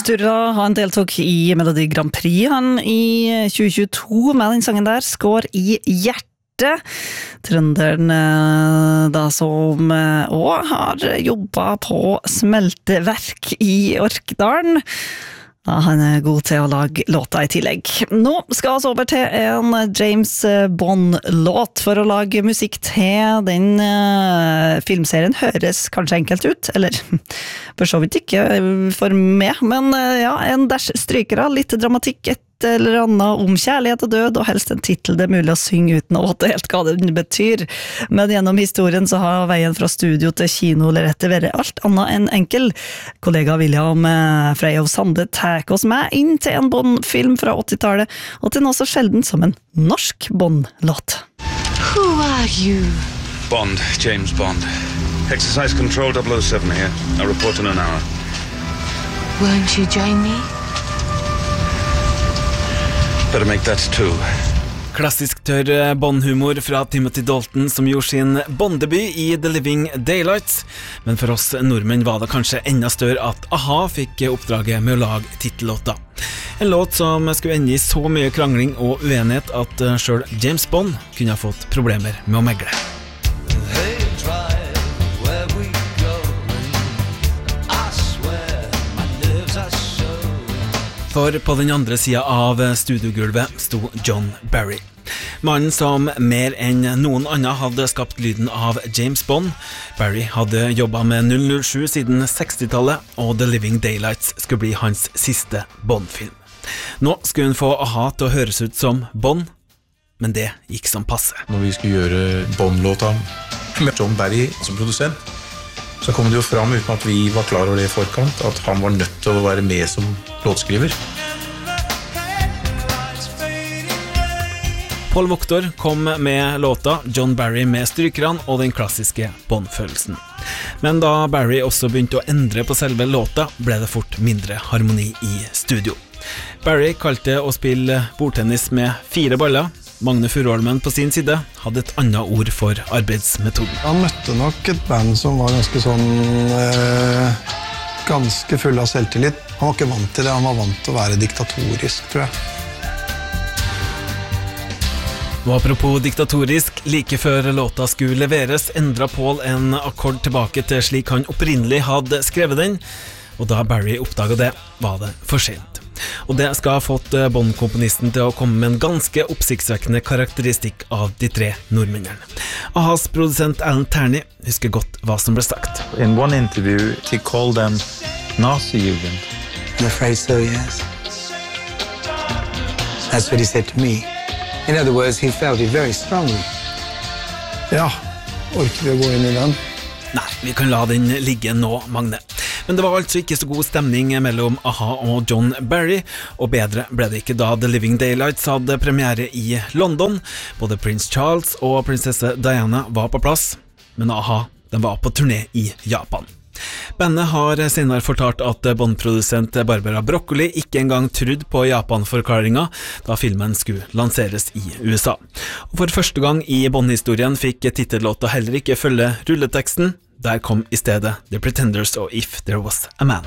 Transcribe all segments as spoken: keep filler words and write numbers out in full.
Sturra, han deltok i Melodi Grand Prix han i tjue tjueto med den sangen der, Skår i hjertet. Trønderen da som også har jobbet på smelteverk i Orkdalen. Ja, han er god til å lage låta i tillegg. Nå skal vi over til en James Bond-låt for å lage musikk til den uh, filmserien. Høres kanskje enkelt ut, eller for så vidt ikke for meg, men uh, ja, en dash strykere, litt dramatikk, et eller annet om kjærlighet og død, og helst en titel det er mulig å synge uten å vite helt hva det betyr. Men gjennom historien så har veien fra studio til kino eller etter vært alt annet enn enkel. Kollega William Freyhoff Sande tar oss med inn til en Bond-film fra åttitallet, og til noe så sjelden som en norsk Bond-låt. Who are you? Bond, James Bond. Exercise Control double oh seven here. I'll report in an hour. Won't you join me? Better make that two. Klassisk tørr Bond-humor fra Timothy Dalton som gjorde sin Bond-debut i The Living Daylights. Men for oss nordmenn var det kanskje enda større at A-ha fikk oppdraget med å lage titellåta. En låt som skulle ende i så mye krangling og uenighet at selv James Bond kunne ha fått problemer med å megle. For på den andre siden av studiogulvet sto John Barry. Mannen som mer enn noen annen hadde skapt lyden av James Bond. Barry hadde jobbet med null null sju siden sekstitallet, og The Living Daylights skulle bli hans siste Bond-film. Nå skulle hun få A-ha til å høres ut som Bond, men det gikk som passe. Når vi skulle gjøre Bond-låta med John Barry som produsent, så kom det jo fram uten at vi var klar over det i forkant, at han var nødt til å være med som låtskriver. Paul Wachter kom med låta, John Barry med strykerne og den klassiske Bond-følelsen. Men da Barry også begynte å endre på selve låta, ble det fort mindre harmoni i studio. Barry kalte å spille bordtennis med fire baller. Magne Furuholmen på sin side hadde et annet ord for arbeidsmetoden. Han møtte nok et band som var ganske sånn eh, ganske full av selvtillit. Han var ikke vant til det, han var vant til å være diktatorisk, tror jeg. Og apropos diktatorisk, like før låta skulle leveres, endret Paul en akkord tilbake til slik han opprinnelig hadde skrevet den, og da Barry oppdaget det, var det for sent. Og det skal ha fått Bond-komponisten til å komme med en ganske oppsiktsvekkende karakteristikk av de tre nordmennene. A-has produsent Alan Terney husker godt hva som ble sagt. In one interview, he called them Nazi-Jugend. I'm afraid so, yes. That's what he said to me. In other words, he felt it very strongly. Ja, orker vi å gå inn i den? Nei, vi kan la den ligge nå, Magne. Men det var altså ikke så god stemning mellom A-ha og John Barry, og bedre ble det ikke da The Living Daylights hadde premiere i London. Både prins Charles og prinsesse Diana var på plass, men A-ha den var på turné i Japan. Bandet har senere fortalt at Bond-produsent Barbara Broccoli ikke engang trodde på Japan-forklaringen da filmen skulle lanseres i U S A. Og for første gang i Bond-historien fikk titellåta heller ikke følge rulleteksten. Der kom i stedet The Pretenders og If There Was a Man.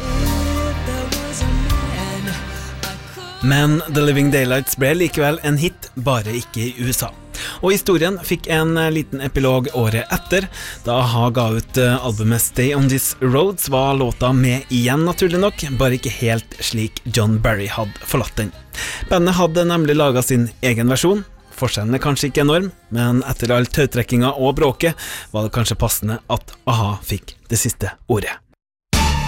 Men The Living Daylights ble likevel en hit, bare ikke i U S A. Og historien fikk en liten epilog året etter. Da A-ha ga ut albumet Stay on This Roads, var låta med igjen naturlig nok, bare ikke helt slik John Barry hadde forlatt den. Bandet hadde nemlig laget sin egen versjon. Forskjellen er kanskje ikke enorm, men etter all tautrekkinga og bråket var det kanskje passende at A-ha fikk det siste ordet.